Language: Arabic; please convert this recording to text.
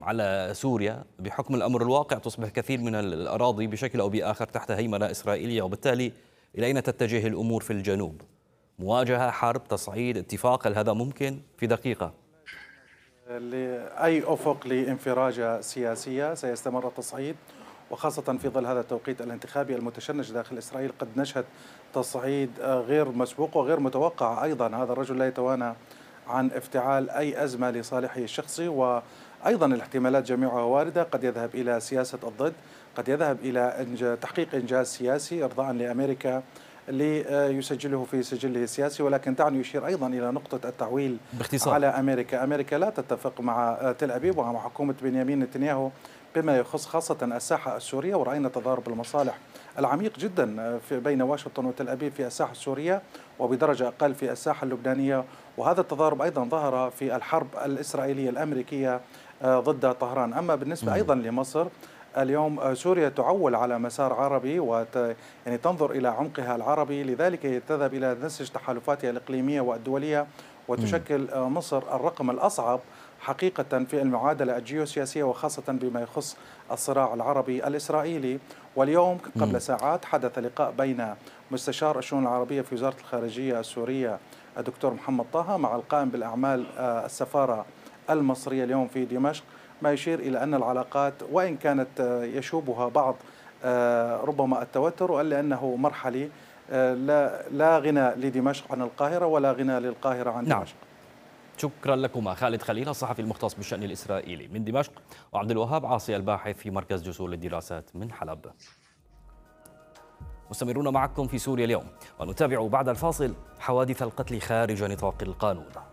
على سوريا بحكم الأمر الواقع تصبح كثير من الأراضي بشكل أو بآخر تحت هيمنة إسرائيلية، وبالتالي إلى أين تتجه الأمور في الجنوب؟ مواجهة، حرب، تصعيد، اتفاق، هل هذا ممكن في دقيقة؟ لأي أفق لانفراجة سياسية سيستمر التصعيد، وخاصة في ظل هذا التوقيت الانتخابي المتشنج داخل إسرائيل. قد نشهد تصعيد غير مسبوق وغير متوقع. أيضا هذا الرجل لا يتوانى عن افتعال أي أزمة لصالحه الشخصي، وأيضا الاحتمالات جميعها واردة. قد يذهب إلى سياسة الضد، قد يذهب إلى تحقيق إنجاز سياسي إرضاء لأمريكا ليسجله في سجله السياسي. ولكن دعني يشير أيضا إلى نقطة التعويل باختصار. على أمريكا. أمريكا لا تتفق مع تل أبيب ومع حكومة بنيامين نتنياهو بما يخص خاصة الساحة السورية، ورأينا تضارب المصالح العميق جدا بين واشنطن وتل أبيب في الساحة السورية، وبدرجة أقل في الساحة اللبنانية. وهذا التضارب أيضا ظهر في الحرب الإسرائيلية الأمريكية ضد طهران. أما بالنسبة أيضا لمصر، اليوم سوريا تعول على مسار عربي يعني تنظر إلى عمقها العربي، لذلك تذهب إلى نسج تحالفاتها الإقليمية والدولية، وتشكل مصر الرقم الأصعب حقيقة في المعادلة الجيوسياسية، وخاصة بما يخص الصراع العربي الإسرائيلي. واليوم قبل ساعات حدث لقاء بين مستشار الشؤون العربية في وزارة الخارجية السورية الدكتور محمد طه مع القائم بالأعمال السفارة المصرية اليوم في دمشق، ما يشير إلى أن العلاقات وإن كانت يشوبها بعض ربما التوتر، إلا أنه مرحلي. لا غنى لدمشق عن القاهرة ولا غنى للقاهرة عن نعم. دمشق. شكرا لكما خالد خليل الصحفي المختص بالشأن الإسرائيلي من دمشق، وعبد الوهاب عاصي الباحث في مركز جسور للدراسات من حلب. مستمرون معكم في سوريا اليوم، ونتابع بعد الفاصل حوادث القتل خارج نطاق القانون.